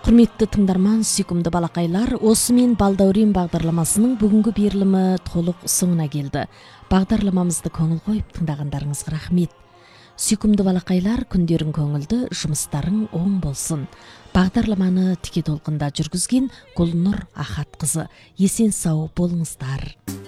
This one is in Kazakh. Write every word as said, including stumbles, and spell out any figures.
Құрметті тыңдарман, сүйкімді балақайлар, осымен Балдаурен бағдарламасының бүгінгі берілімі толық соңына келді. Бағдарламамызды көңіл қойып тыңдағандарыңызға рахмет. Сүйкімді балақайлар, күндерің көңілді, жұмыстарың оң болсын. Бағдарламаны тіке толқында жүргізген Гүлнұр Ахатқызы. Есен сау болыңыздар.